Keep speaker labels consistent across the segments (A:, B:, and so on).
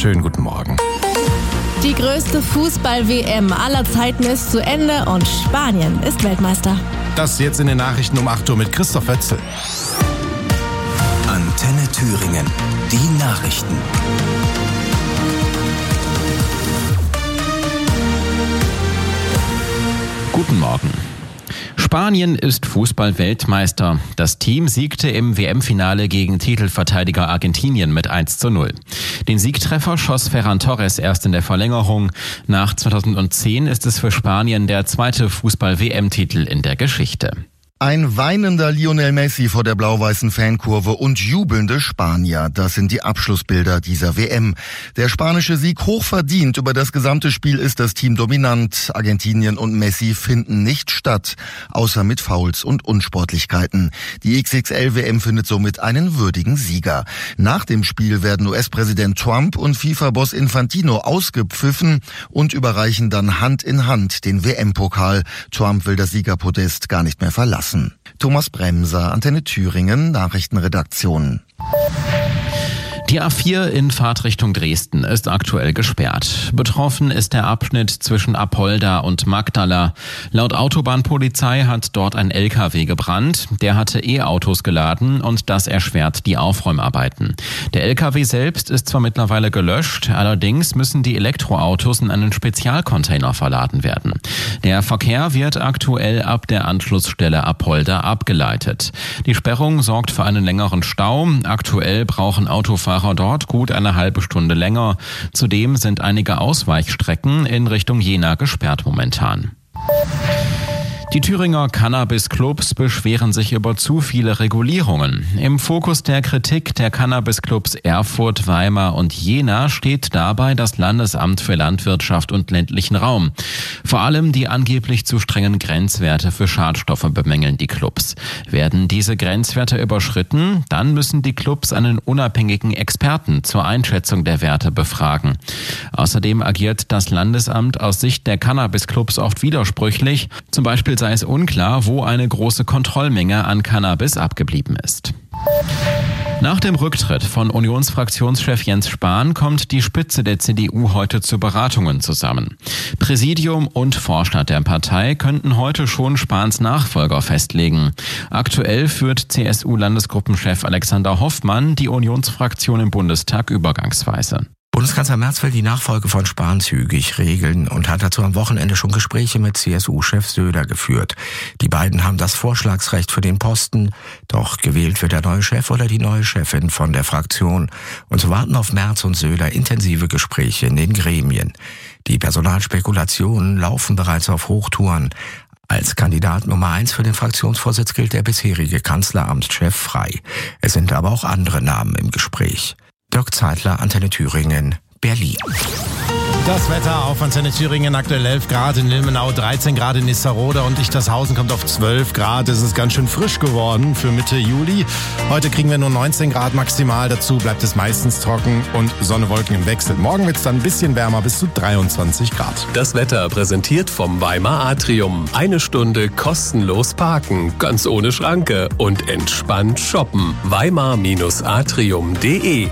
A: Schönen guten Morgen.
B: Die größte Fußball-WM aller Zeiten ist zu Ende und Spanien ist Weltmeister.
A: Das jetzt in den Nachrichten um 8 Uhr mit Christoph Wetzel.
C: Antenne Thüringen, die Nachrichten.
D: Guten Morgen. Spanien ist Fußball-Weltmeister. Das Team siegte im WM-Finale gegen Titelverteidiger Argentinien mit 1:0. Den Siegtreffer schoss Ferran Torres erst in der Verlängerung. Nach 2010 ist es für Spanien der zweite Fußball-WM-Titel in der Geschichte.
E: Ein weinender Lionel Messi vor der blau-weißen Fankurve und jubelnde Spanier. Das sind die Abschlussbilder dieser WM. Der spanische Sieg hochverdient. Über das gesamte Spiel ist das Team dominant. Argentinien und Messi finden nicht statt, außer mit Fouls und Unsportlichkeiten. Die XXL-WM findet somit einen würdigen Sieger. Nach dem Spiel werden US-Präsident Trump und FIFA-Boss Infantino ausgepfiffen und überreichen dann Hand in Hand den WM-Pokal. Trump will das Siegerpodest gar nicht mehr verlassen. Thomas Bremser, Antenne Thüringen, Nachrichtenredaktion.
D: Die A4 in Fahrtrichtung Dresden ist aktuell gesperrt. Betroffen ist der Abschnitt zwischen Apolda und Magdala. Laut Autobahnpolizei hat dort ein LKW gebrannt. Der hatte E-Autos geladen und das erschwert die Aufräumarbeiten. Der LKW selbst ist zwar mittlerweile gelöscht, allerdings müssen die Elektroautos in einen Spezialcontainer verladen werden. Der Verkehr wird aktuell ab der Anschlussstelle Apolda abgeleitet. Die Sperrung sorgt für einen längeren Stau. Aktuell brauchen Autofahrer dort gut eine halbe Stunde länger. Zudem sind einige Ausweichstrecken in Richtung Jena gesperrt momentan. Die Thüringer Cannabis-Clubs beschweren sich über zu viele Regulierungen. Im Fokus der Kritik der Cannabis-Clubs Erfurt, Weimar und Jena steht dabei das Landesamt für Landwirtschaft und ländlichen Raum. Vor allem die angeblich zu strengen Grenzwerte für Schadstoffe bemängeln die Clubs. Werden diese Grenzwerte überschritten, dann müssen die Clubs einen unabhängigen Experten zur Einschätzung der Werte befragen. Außerdem agiert das Landesamt aus Sicht der Cannabis-Clubs oft widersprüchlich. Zum Beispiel sei es unklar, wo eine große Kontrollmenge an Cannabis abgeblieben ist. Nach dem Rücktritt von Unionsfraktionschef Jens Spahn kommt die Spitze der CDU heute zu Beratungen zusammen. Präsidium und Vorstand der Partei könnten heute schon Spahns Nachfolger festlegen. Aktuell führt CSU-Landesgruppenchef Alexander Hoffmann die Unionsfraktion im Bundestag übergangsweise.
F: Bundeskanzler Merz will die Nachfolge von Spahn zügig regeln und hat dazu am Wochenende schon Gespräche mit CSU-Chef Söder geführt. Die beiden haben das Vorschlagsrecht für den Posten, doch gewählt wird der neue Chef oder die neue Chefin von der Fraktion. Und so warten auf Merz und Söder intensive Gespräche in den Gremien. Die Personalspekulationen laufen bereits auf Hochtouren. Als Kandidat Nummer 1 für den Fraktionsvorsitz gilt der bisherige Kanzleramtschef Frey. Es sind aber auch andere Namen im Gespräch. Dirk Zeitler, Antenne Thüringen, Berlin.
A: Das Wetter auf Antenne Thüringen, aktuell 11 Grad in Ilmenau, 13 Grad in Nisserode und Ichtershausen kommt auf 12 Grad. Es ist ganz schön frisch geworden für Mitte Juli. Heute kriegen wir nur 19 Grad maximal. Dazu bleibt es meistens trocken und Sonne, Wolken im Wechsel. Morgen wird es dann ein bisschen wärmer, bis zu 23 Grad.
G: Das Wetter präsentiert vom Weimar Atrium. 1 Stunde kostenlos parken, ganz ohne Schranke und entspannt shoppen. Weimar-atrium.de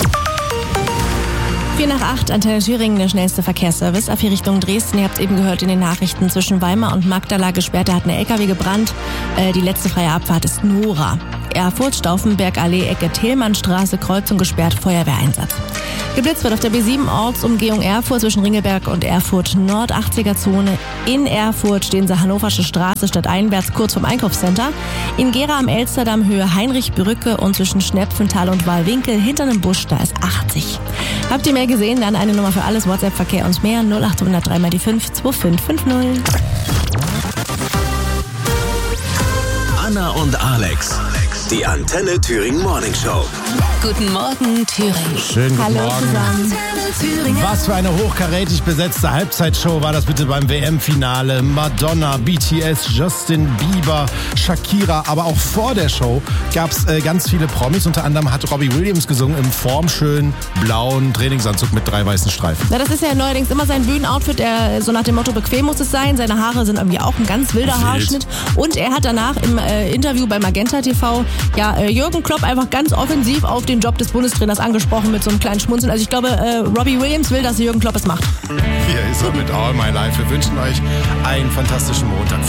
B: 7:45, Antenne Thüringen, der schnellste Verkehrsservice. Auf die Richtung Dresden, ihr habt es eben gehört in den Nachrichten, zwischen Weimar und Magdala gesperrt, da hat eine LKW gebrannt. Die letzte freie Abfahrt ist Nora. Erfurt, Stauffenberg-Allee, Ecke Thälmannstraße, Kreuzung gesperrt, Feuerwehreinsatz. Geblitzt wird auf der B7 Ortsumgehung Erfurt zwischen Ringelberg und Erfurt Nord, 80er-Zone. In Erfurt stehen sie Hannoversche Straße stadteinwärts kurz vom Einkaufscenter. In Gera am Elsterdamm Höhe Heinrich-Brücke und zwischen Schnepfenthal und Walwinkel hinter einem Busch, da ist 80. Habt ihr mehr gesehen? Dann eine Nummer für alles, WhatsApp-Verkehr und mehr, 0800 3 die 5 2550.
C: Anna und Alex, die Antenne Thüringen Morning Show.
H: Guten Morgen, Thüringen.
A: Schönen guten
B: Hallo
A: Morgen.
B: zusammen.
A: Was für eine hochkarätig besetzte Halbzeitshow war das bitte beim WM-Finale. Madonna, BTS, Justin Bieber, Shakira, aber auch vor der Show gab es ganz viele Promis. Unter anderem hat Robbie Williams gesungen im formschönen blauen Trainingsanzug mit 3 weißen Streifen.
B: Na, das ist ja neuerdings immer sein Bühnenoutfit, so nach dem Motto, bequem muss es sein. Seine Haare sind irgendwie auch ein ganz wilder Haarschnitt. Und er hat danach im Interview bei Magenta TV Jürgen Klopp einfach ganz offensiv auf den Job des Bundestrainers angesprochen mit so einem kleinen Schmunzeln. Also ich glaube, Robbie Williams will, dass Jürgen Klopp es macht.
A: Hier ist er mit All My Life. Wir wünschen euch einen fantastischen Montag.